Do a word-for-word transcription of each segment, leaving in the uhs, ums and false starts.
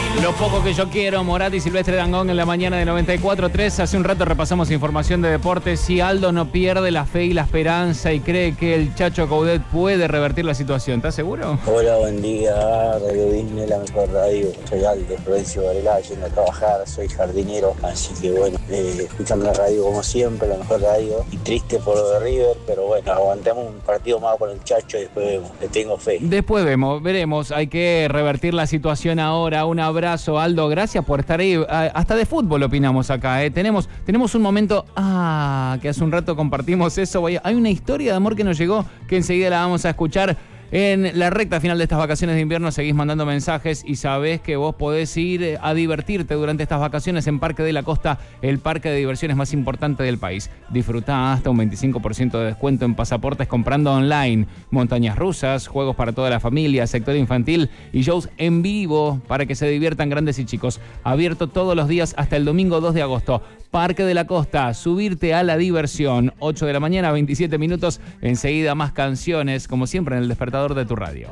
Lo poco que yo quiero, Morat y Silvestre Dangond en la mañana de noventa y cuatro tres. Hace un rato repasamos información de deportes. Si Aldo no pierde la fe y la esperanza y cree que el Chacho Coudet puede revertir la situación, ¿estás seguro? Hola, buen día, Radio Disney, la mejor radio. Soy Aldo, Provencio Varela, yendo a trabajar, soy jardinero, así que bueno, eh, escuchando la radio como siempre, la mejor radio. Y triste por lo de River, pero bueno, aguantamos un partido más con el Chacho y después vemos, le tengo fe. Después vemos, veremos, hay que revertir la situación ahora. Un abrazo. Aldo, gracias por estar ahí. Hasta de fútbol opinamos acá, ¿eh? Tenemos, tenemos un momento, ah, que hace un rato compartimos eso. Hay una historia de amor que nos llegó que enseguida la vamos a escuchar. En la recta final de estas vacaciones de invierno seguís mandando mensajes y sabés que vos podés ir a divertirte durante estas vacaciones en Parque de la Costa, el parque de diversiones más importante del país. Disfrutá hasta un veinticinco por ciento de descuento en pasaportes comprando online, montañas rusas, juegos para toda la familia, sector infantil y shows en vivo para que se diviertan grandes y chicos. Abierto todos los días hasta el domingo dos de agosto. Parque de la Costa, subirte a la diversión. ocho de la mañana, veintisiete minutos. Enseguida más canciones, como siempre en el despertador de tu radio.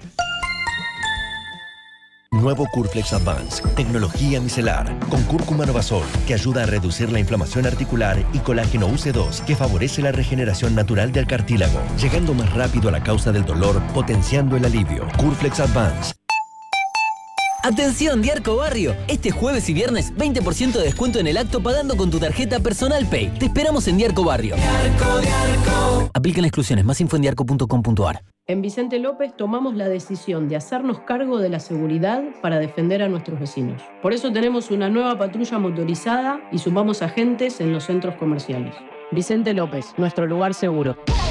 Nuevo Curflex Advance, tecnología micelar, con cúrcuma Novasol, que ayuda a reducir la inflamación articular, y colágeno U C dos, que favorece la regeneración natural del cartílago, llegando más rápido a la causa del dolor, potenciando el alivio. Curflex Advance. Atención, Diarco Barrio. Este jueves y viernes, veinte por ciento de descuento en el acto pagando con tu tarjeta Personal Pay. Te esperamos en Diarco Barrio. Diarco, Diarco. Aplican exclusiones. Más info en diarco punto com punto a r. En Vicente López tomamos la decisión de hacernos cargo de la seguridad para defender a nuestros vecinos. Por eso tenemos una nueva patrulla motorizada y sumamos agentes en los centros comerciales. Vicente López, nuestro lugar seguro.